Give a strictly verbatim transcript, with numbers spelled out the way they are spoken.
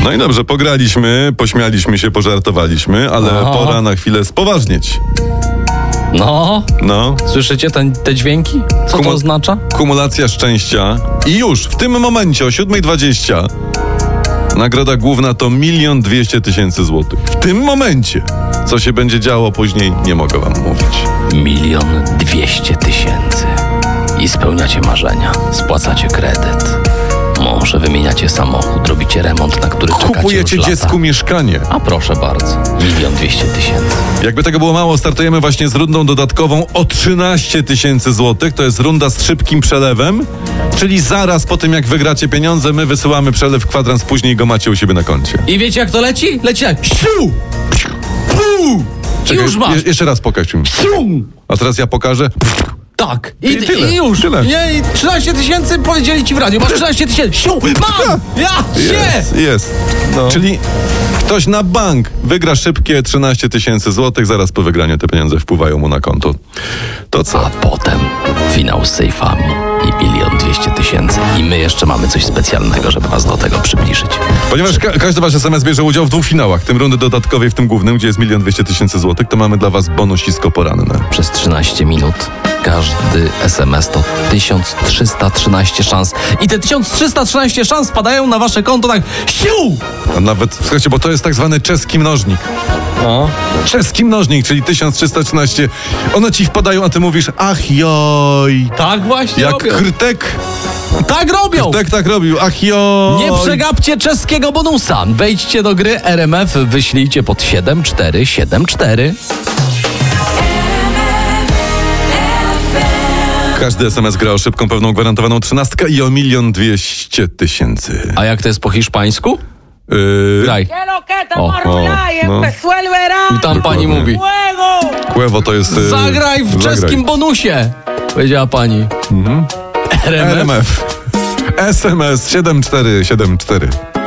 No i dobrze, pograliśmy, pośmialiśmy się, pożartowaliśmy, ale Aha. pora na chwilę spoważnieć. No, No. słyszycie ten, te dźwięki? Co Kumu- to oznacza? Kumulacja szczęścia. I już w tym momencie o siódma dwadzieścia nagroda główna to milion dwieście tysięcy złotych. W tym momencie. Co się będzie działo później, nie mogę wam mówić. Milion dwieście tysięcy. I spełniacie marzenia, spłacacie kredyt. Może wymieniacie samochód, robicie remont, na który czekacie Kupujecie już lata. dziecku mieszkanie. A proszę bardzo, milion dwieście tysięcy. Jakby tego było mało, startujemy właśnie z rundą dodatkową o trzynaście tysięcy złotych. To jest runda z szybkim przelewem, czyli zaraz po tym, jak wygracie pieniądze, my wysyłamy przelew kwadrans później i go macie u siebie na koncie. I wiecie jak to leci? Leci tak. Siu! Pu! I Czekaj, już masz. je- jeszcze raz pokaż mi. Siu! A teraz ja pokażę. Tak. I, I tyle, i już. tyle. Nie, i trzynaście tysięcy powiedzieli ci w radiu. Masz trzynaście tysięcy. Siu! Mam! Ja się! Jest, jest. No. Czyli ktoś na bank wygra szybkie trzynaście tysięcy złotych, zaraz po wygraniu te pieniądze wpływają mu na konto. To co? A potem finał z sejfami i milion dwieście tysięcy. I my jeszcze mamy coś specjalnego, żeby was do tego przybliżyć. Ponieważ ka- każdy wasz S M S bierze udział w dwóch finałach, w tym rundy dodatkowej, w tym głównym, gdzie jest milion dwieście tysięcy złotych, to mamy dla was bonusisko poranne. Przez trzynaście minut każdy S M S to tysiąc trzysta trzynaście szans. I te tysiąc trzysta trzynaście szans wpadają na wasze konto tak siu! A nawet, słuchajcie, bo to jest tak zwany czeski mnożnik. No. Czeski mnożnik, czyli tysiąc trzysta trzynaście. One ci wpadają, a ty mówisz, ach joj. Tak właśnie Jak robią. Krtek, Tak robią! Krtek tak robił, ach joj. Nie przegapcie czeskiego bonusa. Wejdźcie do gry R M F, wyślijcie pod siedem cztery siedem cztery. Każdy S M S gra o szybką, pewną, gwarantowaną trzynastkę i o milion dwieście tysięcy. A jak to jest po hiszpańsku? Yy, Graj. ¿Qué lo que O, estamos o, y no. empezó el verano? I tam pani Dokładnie. mówi. ¡Fuego! Kłewo to jest... Yy, Zagraj w zagraj. czeskim bonusie, powiedziała pani. R M F. R M F. S M S siedem cztery siedem cztery.